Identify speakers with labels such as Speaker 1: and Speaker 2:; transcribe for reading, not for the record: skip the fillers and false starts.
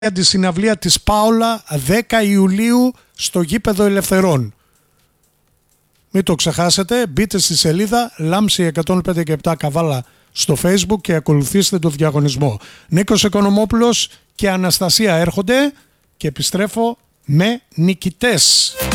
Speaker 1: τη συναυλία της Πάολα 10 Ιουλίου στο Γήπεδο Ελευθερών. Μην το ξεχάσετε, μπείτε στη σελίδα Λάμψη 105,7 Καβάλα στο Facebook και ακολουθήστε το διαγωνισμό. Νίκος Οικονομόπουλος και Αναστασία έρχονται και επιστρέφω με νικητές.